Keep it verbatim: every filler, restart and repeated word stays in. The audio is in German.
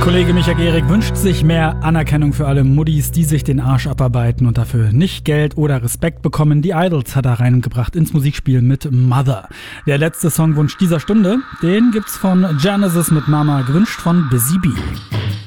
Kollege Micha Gehrig wünscht sich mehr Anerkennung für alle Muddis, die sich den Arsch abarbeiten und dafür nicht Geld oder Respekt bekommen. Die Idols hat er reingebracht ins Musikspiel mit Mother. Der letzte Songwunsch dieser Stunde, den gibt's von Genesis mit Mama, gewünscht von Busy Bee.